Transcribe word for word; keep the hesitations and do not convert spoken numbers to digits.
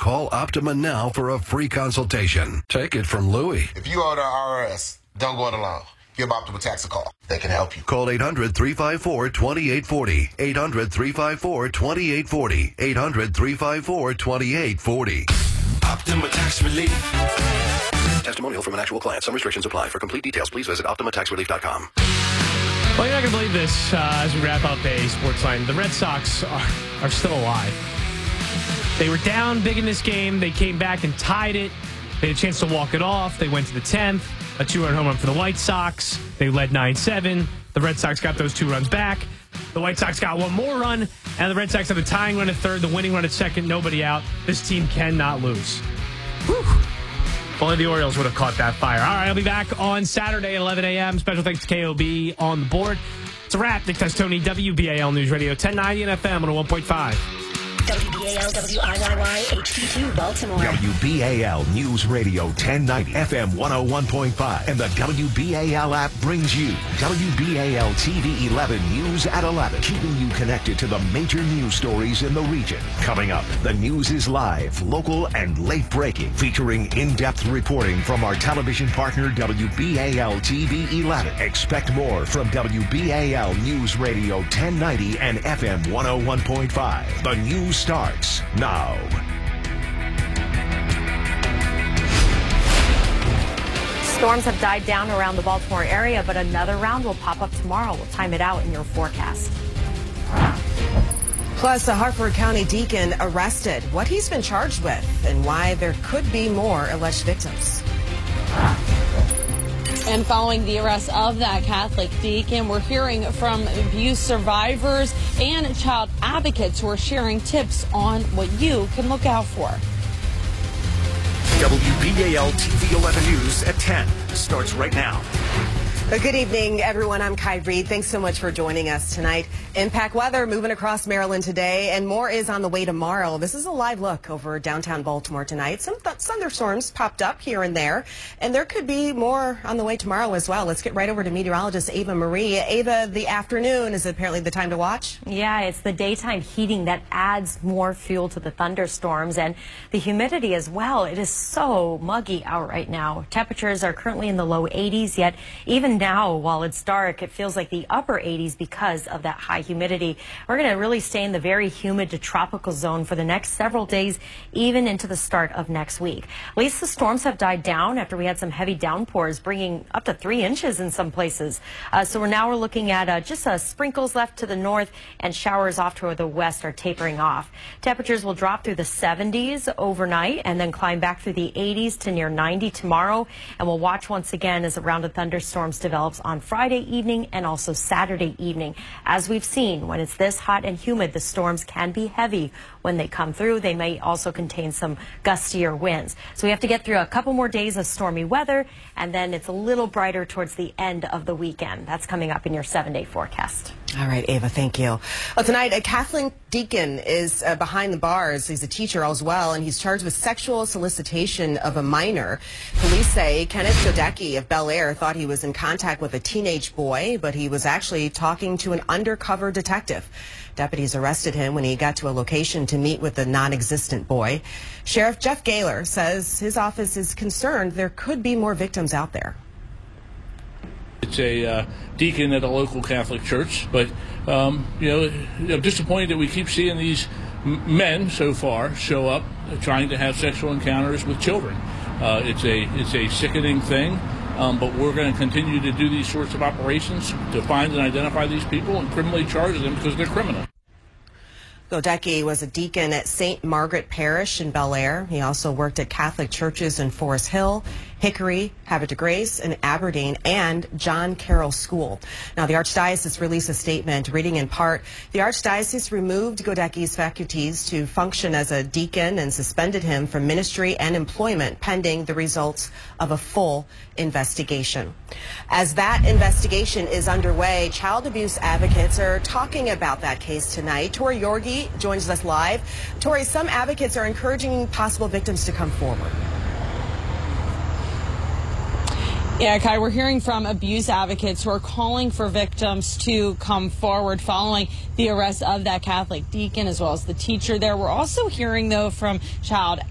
Call Optima now for a free consultation. Take it from Louie. If you owe the I R S, don't go it alone. Give Optima Tax a call. They can help you. Call eight hundred, three five four, two eight four zero. eight hundred, three five four, two eight four zero. eight hundred, three five four, two eight four zero. Optima Tax Relief. Testimonial from an actual client. Some restrictions apply. For complete details, please visit optima tax relief dot com. Well, you're not going to believe this uh, as we wrap up a sports line. The Red Sox are, are still alive. They were down big in this game. They came back and tied it. They had a chance to walk it off. They went to the tenth. A two-run home run for the White Sox. They led nine seven. The Red Sox got those two runs back. The White Sox got one more run, and the Red Sox have the tying run at third, the winning run at second, nobody out. This team cannot lose. Whew. If only the Orioles would have caught that fire. All right, I'll be back on Saturday at eleven a.m. Special thanks to K O B on the board. It's a wrap. Nick Testoni, W B A L News Radio, ten ninety and F M on a one point five. W B A L W I Y Y H D two Baltimore. W B A L News Radio ten ninety F M one oh one point five. And the W B A L app brings you W B A L T V eleven News at eleven, keeping you connected to the major news stories in the region. Coming up, the news is live, local, and late breaking, featuring in-depth reporting from our television partner W B A L T V eleven. Expect more from W B A L News Radio ten ninety and F M one oh one point five. The news starts now. Storms have died down around the Baltimore area, but another round will pop up tomorrow. We'll time it out in your forecast. Plus, a Harford County deacon arrested, what he's been charged with, and why there could be more alleged victims. And following the arrest of that Catholic deacon, we're hearing from abuse survivors and child advocates who are sharing tips on what you can look out for. W B A L T V eleven News at ten starts right now. Good evening, everyone. I'm Kai Reed. Thanks so much for joining us tonight. Impact weather moving across Maryland today, and more is on the way tomorrow. This is a live look over downtown Baltimore tonight. Some th thunderstorms popped up here and there, and there could be more on the way tomorrow as well. Let's get right over to meteorologist Ava Marie. Ava, the afternoon is apparently the time to watch. Yeah, it's the daytime heating that adds more fuel to the thunderstorms, and the humidity as well. It is so muggy out right now. Temperatures are currently in the low eighties, yet even now, while it's dark, it feels like the upper eighties because of that high humidity. We're going to really stay in the very humid to tropical zone for the next several days, even into the start of next week. At least the storms have died down after we had some heavy downpours, bringing up to three inches in some places. Uh, so we're now we're looking at uh, just uh, sprinkles left to the north, and showers off to the west are tapering off. Temperatures will drop through the seventies overnight and then climb back through the eighties to near ninety tomorrow. And we'll watch once again as a round of thunderstorms develops on Friday evening and also Saturday evening. As we've seen, when it's this hot and humid, the storms can be heavy when they come through. They may also contain some gustier winds. So we have to get through a couple more days of stormy weather, and then it's a little brighter towards the end of the weekend. That's coming up in your seven-day forecast. All right, Ava, thank you. Well, tonight, a Catholic deacon is uh, behind the bars. He's a teacher as well, and he's charged with sexual solicitation of a minor. Police say Kenneth Godecki of Bel Air thought he was in contact with a teenage boy, but he was actually talking to an undercover detective. Deputies arrested him when he got to a location to meet with the non-existent boy. Sheriff Jeff Gaylor says his office is concerned there could be more victims out there. It's a uh, deacon at a local Catholic church, but um, you know, I'm disappointed that we keep seeing these m men so far show up uh, trying to have sexual encounters with children. Uh, it's a it's a sickening thing, um, but we're going to continue to do these sorts of operations to find and identify these people and criminally charge them because they're criminal. Godecki was a deacon at Saint Margaret Parish in Bel Air. He also worked at Catholic churches in Forest Hill, Hickory, Havre de Grace, and Aberdeen, and John Carroll School. Now, the Archdiocese released a statement reading in part, the Archdiocese removed Godecki's faculties to function as a deacon and suspended him from ministry and employment pending the results of a full investigation. As that investigation is underway, child abuse advocates are talking about that case tonight. Tori Yorgi joins us live. Tori, some advocates are encouraging possible victims to come forward. Yeah, Kai, we're hearing from abuse advocates who are calling for victims to come forward following the arrest of that Catholic deacon as well as the teacher there. We're also hearing, though, from child